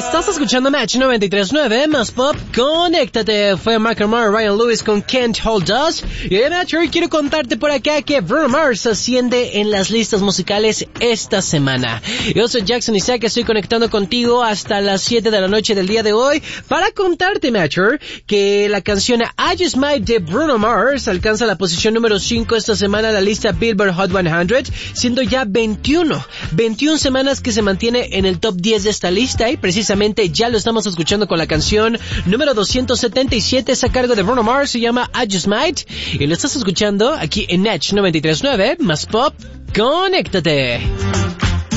Estás escuchando Match 93.9, más pop, conéctate. Fue Macklemore, Ryan Lewis con Can't Hold Us. Y de Match, hoy quiero contarte por acá que Bruno Mars asciende en las listas musicales esta semana. Yo soy Jackson Isaac, estoy conectando contigo hasta las 7 de la noche del día de hoy para contarte, Matcher, que la canción I Just Might de Bruno Mars alcanza la posición número 5 esta semana en la lista Billboard Hot 100, siendo ya 21 semanas que se mantiene en el top 10 de esta lista, y precisamente ya lo estamos escuchando con la canción número 277, es a cargo de Bruno Mars, se llama I Just Might, y lo estás escuchando aquí en Match 93.9, más pop, conéctate.